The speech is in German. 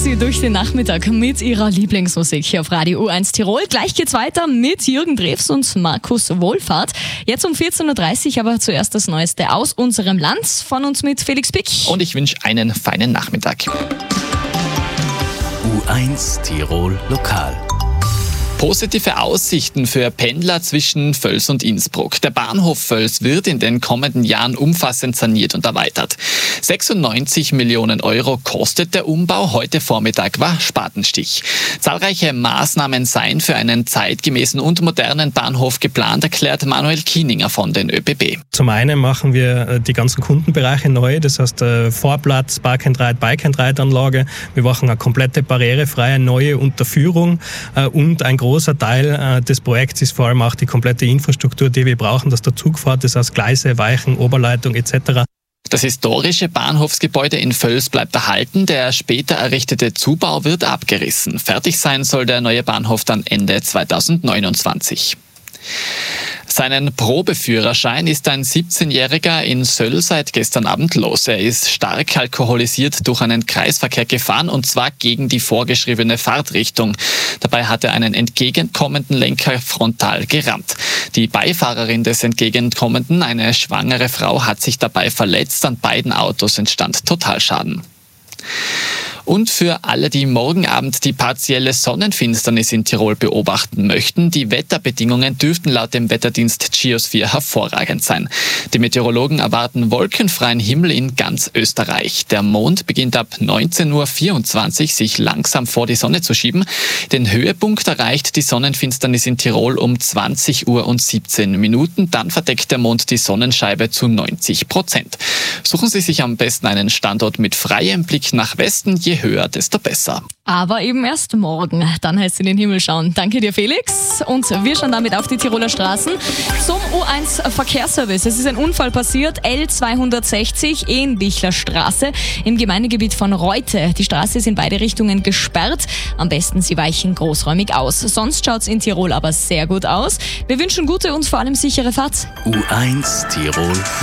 Sie durch den Nachmittag mit Ihrer Lieblingsmusik hier auf Radio U1 Tirol. Gleich geht's weiter mit Jürgen Drews und Markus Wohlfahrt. Jetzt um 14.30 Uhr, aber zuerst das Neueste aus unserem Land. Von uns mit Felix Pick. Und ich wünsche einen feinen Nachmittag. U1 Tirol Lokal. Positive Aussichten für Pendler zwischen Völs und Innsbruck. Der Bahnhof Völs wird in den kommenden Jahren umfassend saniert und erweitert. 96 Millionen Euro kostet der Umbau. Heute Vormittag war Spatenstich. Zahlreiche Maßnahmen seien für einen zeitgemäßen und modernen Bahnhof geplant, erklärt Manuel Kieninger von den ÖBB. Zum einen machen wir die ganzen Kundenbereiche neu, das heißt Vorplatz, Park-and-Ride, Bike-and-Ride-Anlage. Wir machen eine komplette barrierefreie neue Unterführung und ein großer Teil des Projekts ist vor allem auch die komplette Infrastruktur, die wir brauchen, dass der Zug fährt, das heißt Gleise, Weichen, Oberleitung etc. Das historische Bahnhofsgebäude in Völs bleibt erhalten, der später errichtete Zubau wird abgerissen. Fertig sein soll der neue Bahnhof dann Ende 2029. Seinen Probeführerschein ist ein 17-Jähriger in Söll seit gestern Abend los. Er ist stark alkoholisiert durch einen Kreisverkehr gefahren und zwar gegen die vorgeschriebene Fahrtrichtung. Dabei hat er einen entgegenkommenden Lenker frontal gerammt. Die Beifahrerin des Entgegenkommenden, eine schwangere Frau, hat sich dabei verletzt. An beiden Autos entstand Totalschaden. Und für alle, die morgen Abend die partielle Sonnenfinsternis in Tirol beobachten möchten, die Wetterbedingungen dürften laut dem Wetterdienst Geosphere hervorragend sein. Die Meteorologen erwarten wolkenfreien Himmel in ganz Österreich. Der Mond beginnt ab 19.24 Uhr sich langsam vor die Sonne zu schieben. Den Höhepunkt erreicht die Sonnenfinsternis in Tirol um 20:17 Uhr. Dann verdeckt der Mond die Sonnenscheibe zu 90%. Suchen Sie sich am besten einen Standort mit freiem Blick nach Westen. Je höher, desto besser. Aber eben erst morgen. Dann heißt es in den Himmel schauen. Danke dir, Felix. Und wir schauen damit auf die Tiroler Straßen zum U1 Verkehrsservice. Es ist ein Unfall passiert, L260 Ehenbichler Straße im Gemeindegebiet von Reute. Die Straße ist in beide Richtungen gesperrt. Am besten Sie weichen großräumig aus. Sonst schaut es in Tirol aber sehr gut aus. Wir wünschen gute und vor allem sichere Fahrt. U1 Tirol